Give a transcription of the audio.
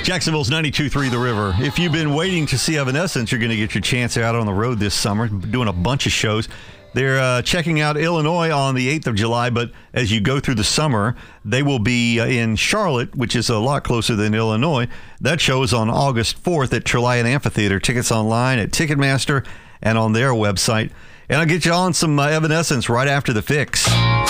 Jacksonville's 92.3 The River. If you've been waiting to see Evanescence, you're going to get your chance out on the road this summer, doing a bunch of shows. They're checking out Illinois on the 8th of July, but as you go through the summer, they will be in Charlotte, which is a lot closer than Illinois. That show is on August 4th at Trillian Amphitheater. Tickets online at Ticketmaster and on their website. And I'll get you on some Evanescence right after the fix.